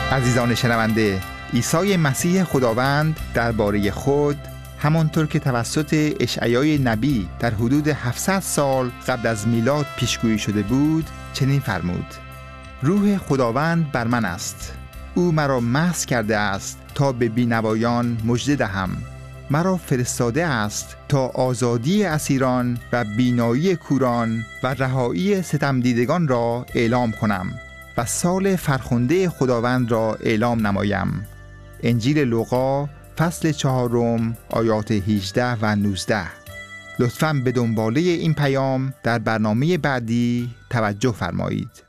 عزیزان شنونده، عیسی مسیح خداوند درباره خود همانطور که توسط اشعیای نبی در حدود 700 سال قبل از میلاد پیشگویی شده بود چنین فرمود: روح خداوند بر من است، او مرا مسح کرده است تا به بینوایان مژده دهم، مرا فرستاده است تا آزادی اسیران و بینایی کوران و رهایی ستم دیدگان را اعلام کنم و سال فرخنده خداوند را اعلام نمایم. انجیل لوقا فصل 4 آیات 18 و 19. لطفاً به دنباله این پیام در برنامه بعدی توجه فرمایید.